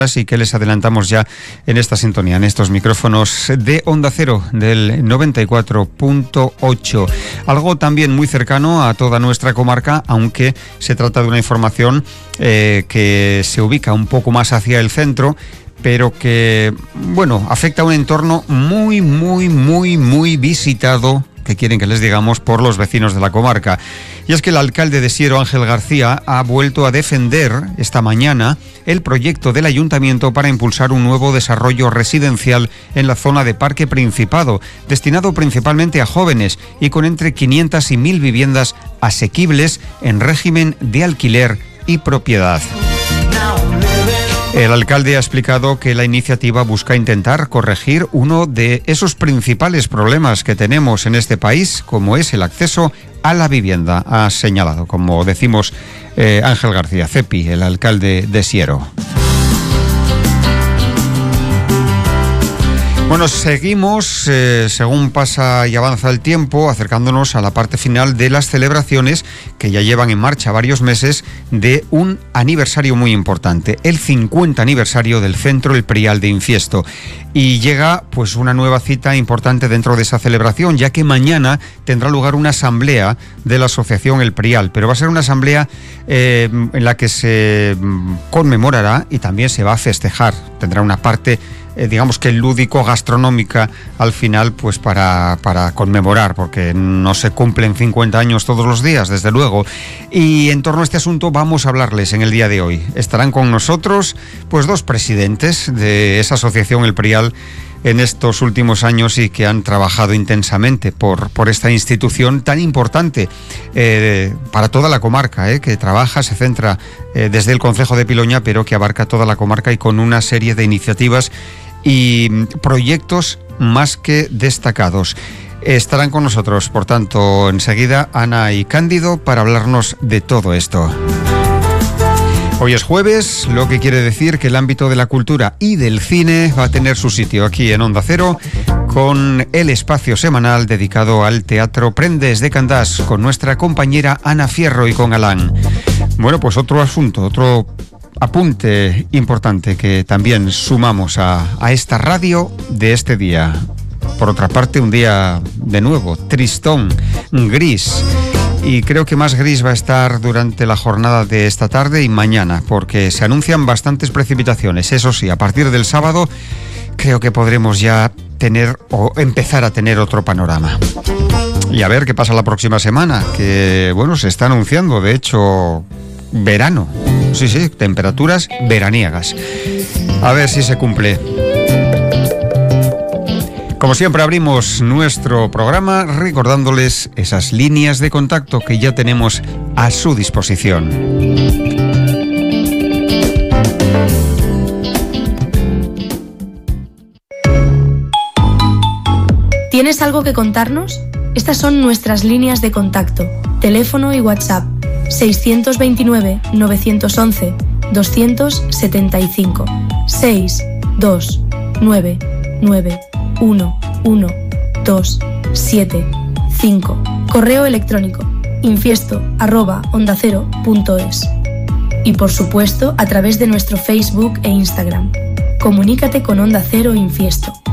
Así que les adelantamos ya en esta sintonía, en estos micrófonos de Onda Cero del 94.8. Algo también muy cercano a toda nuestra comarca, aunque se trata de una información que se ubica un poco más hacia el centro, pero que, bueno, afecta a un entorno muy visitado, que quieren que les digamos, por los vecinos de la comarca. Y es que el alcalde de Siero, Ángel García, ha vuelto a defender esta mañana el proyecto del ayuntamiento para impulsar un nuevo desarrollo residencial en la zona de Parque Principado, destinado principalmente a jóvenes y con entre 500 y 1.000 viviendas asequibles en régimen de alquiler y propiedad. El alcalde ha explicado que la iniciativa busca intentar corregir uno de esos principales problemas que tenemos en este país, como es el acceso a la vivienda. Ha señalado, como decimos, Ángel García, Cepi, el alcalde de Siero. Bueno, seguimos, según pasa y avanza el tiempo, acercándonos a la parte final de las celebraciones que ya llevan en marcha varios meses de un aniversario muy importante, el 50 aniversario del Centro El Prial de Infiesto. Y llega pues una nueva cita importante dentro de esa celebración, ya que mañana tendrá lugar una asamblea de la asociación El Prial, pero va a ser una asamblea en la que se conmemorará y también se va a festejar. Tendrá una parte digamos que lúdico, gastronómica al final, pues para conmemorar, porque no se cumplen 50 años todos los días, desde luego. Y en torno a este asunto vamos a hablarles en el día de hoy. Estarán con nosotros pues dos presidentes de esa asociación El Prial en estos últimos años y que han trabajado intensamente por esta institución tan importante para toda la comarca, que trabaja, se centra desde el concejo de Piloña, pero que abarca toda la comarca y con una serie de iniciativas y proyectos más que destacados. Estarán con nosotros, por tanto, enseguida Ana y Cándido para hablarnos de todo esto. Hoy es jueves, lo que quiere decir que el ámbito de la cultura y del cine va a tener su sitio aquí en Onda Cero, con el espacio semanal dedicado al Teatro Prendes de Candás, con nuestra compañera Ana Fierro y con Alán. Bueno, pues otro asunto, otro apunte importante que también sumamos a esta radio de este día. Por otra parte, un día de nuevo tristón, gris. Y creo que más gris va a estar durante la jornada de esta tarde y mañana, porque se anuncian bastantes precipitaciones. Eso sí, a partir del sábado creo que podremos ya tener o empezar a tener otro panorama. Y a ver qué pasa la próxima semana, que bueno, se está anunciando, de hecho, verano. Sí, temperaturas veraniegas. A ver si se cumple. Como siempre, abrimos nuestro programa recordándoles esas líneas de contacto que ya tenemos a su disposición. ¿Tienes algo que contarnos? Estas son nuestras líneas de contacto. Teléfono y WhatsApp 629 911 275 629 11275. Correo electrónico infiesto@ondacero.es. Y por supuesto a través de nuestro Facebook e Instagram. Comunícate con Onda Cero Infiesto.